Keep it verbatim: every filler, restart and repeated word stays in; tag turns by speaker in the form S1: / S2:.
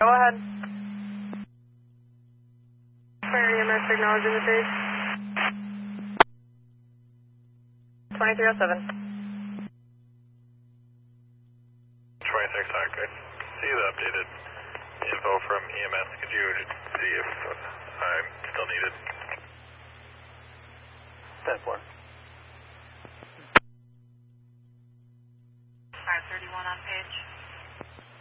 S1: Go ahead.
S2: Fire E M S acknowledging the page.
S1: twenty-three oh seven.
S3: twenty-six, okay. See the updated info from E M S. Could you see if I'm still needed?
S1: ten four.